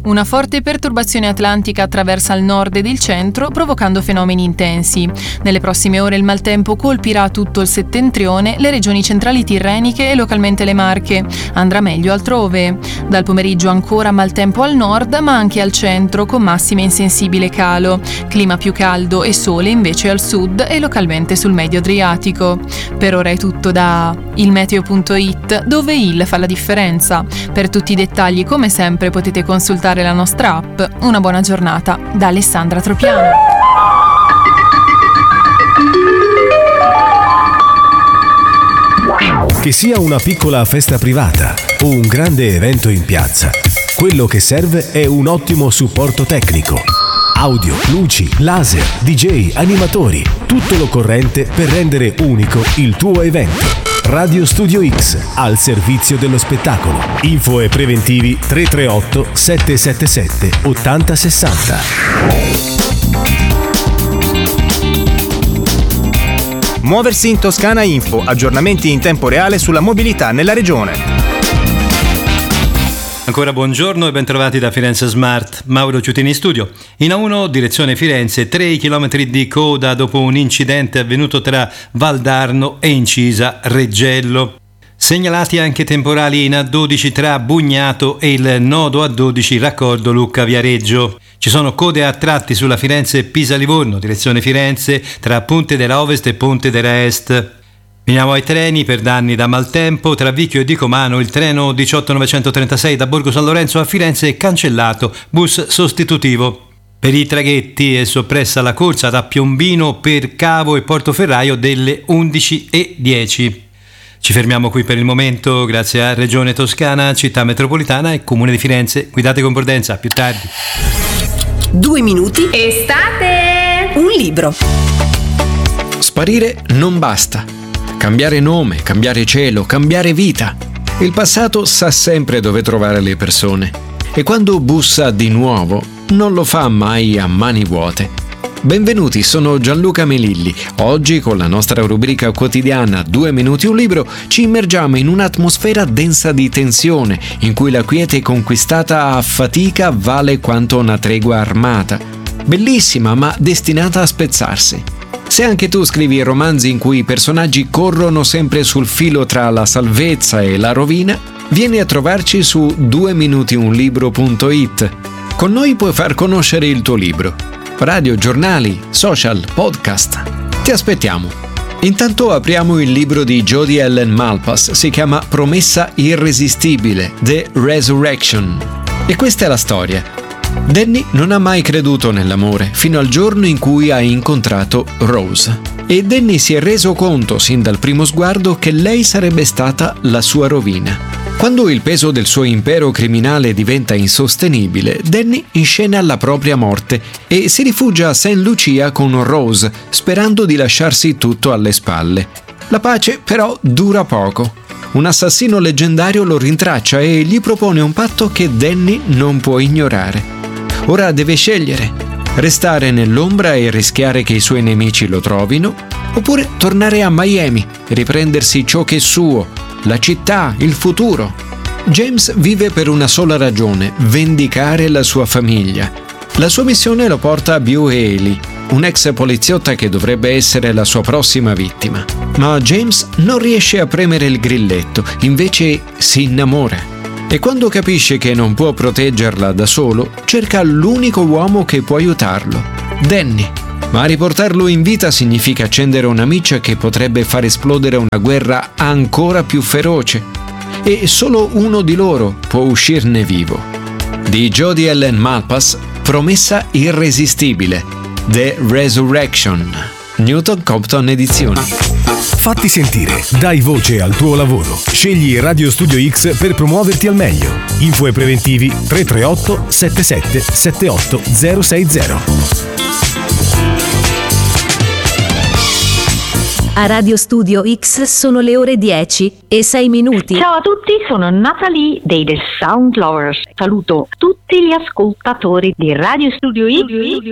Una forte perturbazione atlantica attraversa il nord ed il centro, provocando fenomeni intensi. Nelle prossime ore il maltempo colpirà tutto il settentrione, le regioni centrali tirreniche e localmente le Marche. Andrà meglio altrove. Dal pomeriggio ancora maltempo al nord, ma anche al centro, con massime in sensibile calo. Clima più caldo e sole invece al sud e localmente sul medio Adriatico. Per ora è tutto da ilmeteo.it, dove il fa la differenza. Per tutti i dettagli, come sempre, potete consultare la nostra app. Una buona giornata da Alessandra Tropiano. Che sia una piccola festa privata o un grande evento in piazza, quello che serve è un ottimo supporto tecnico. Audio, luci, laser, DJ, animatori, tutto l'occorrente per rendere unico il tuo evento. Radio Studio X, al servizio dello spettacolo. Info e preventivi 338 777 8060. Muoversi in Toscana Info, aggiornamenti in tempo reale sulla mobilità nella regione. Ancora buongiorno e bentrovati da Firenze Smart. Mauro Ciutini in studio. In A1 direzione Firenze, 3 km di coda dopo un incidente avvenuto tra Valdarno e Incisa Reggello. Segnalati anche temporali in A12 tra Bugnato e il nodo A12 raccordo Lucca Viareggio. Ci sono code a tratti sulla Firenze Pisa-Livorno, direzione Firenze, tra Ponte della Ovest e Ponte della Est. Veniamo ai treni. Per danni da maltempo tra Vicchio e Dicomano il treno 18936 da Borgo San Lorenzo a Firenze è cancellato, bus sostitutivo. Per i traghetti è soppressa la corsa da Piombino per Cavo e Portoferraio delle 11:10. Ci fermiamo qui per il momento, grazie a Regione Toscana, Città Metropolitana e Comune di Firenze. Guidate con prudenza, più tardi. 2 minuti. Estate! Un libro. Sparire non basta. Cambiare nome, cambiare cielo, cambiare vita. Il passato sa sempre dove trovare le persone e quando bussa di nuovo non lo fa mai a mani vuote. Benvenuti, sono Gianluca Melilli. Oggi con la nostra rubrica quotidiana 2 minuti un libro ci immergiamo in un'atmosfera densa di tensione in cui la quiete conquistata a fatica vale quanto una tregua armata. Bellissima ma destinata a spezzarsi. Se anche tu scrivi romanzi in cui i personaggi corrono sempre sul filo tra la salvezza e la rovina, vieni a trovarci su 2minutiunlibro.it. Con noi puoi far conoscere il tuo libro. Radio, giornali, social, podcast. Ti aspettiamo. Intanto apriamo il libro di Jodi Ellen Malpass, si chiama Promessa irresistibile, The Resurrection. E questa è la storia. Danny non ha mai creduto nell'amore fino al giorno in cui ha incontrato Rose. E Danny si è reso conto sin dal primo sguardo che lei sarebbe stata la sua rovina. Quando il peso del suo impero criminale diventa insostenibile, Danny inscena la propria morte e si rifugia a St. Lucia con Rose, sperando di lasciarsi tutto alle spalle. La pace però dura poco. Un assassino leggendario lo rintraccia e gli propone un patto che Danny non può ignorare. Ora deve scegliere: restare nell'ombra e rischiare che i suoi nemici lo trovino, oppure tornare a Miami, riprendersi ciò che è suo, la città, il futuro. James vive per una sola ragione: vendicare la sua famiglia. La sua missione lo porta a Beau Haley, un'ex poliziotta che dovrebbe essere la sua prossima vittima. Ma James non riesce a premere il grilletto, invece si innamora. E quando capisce che non può proteggerla da solo, cerca l'unico uomo che può aiutarlo, Danny. Ma riportarlo in vita significa accendere una miccia che potrebbe far esplodere una guerra ancora più feroce. E solo uno di loro può uscirne vivo. Di Jodi Ellen Malpass, Promessa irresistibile, The Resurrection. Newton Compton Edizioni. Fatti sentire, dai voce al tuo lavoro. Scegli Radio Studio X per promuoverti al meglio. Info e preventivi 338 77 78 060. A Radio Studio X sono le ore 10:06. Ciao a tutti, sono Natalie dei The Sound Lovers. Saluto tutti gli ascoltatori di Radio Studio X.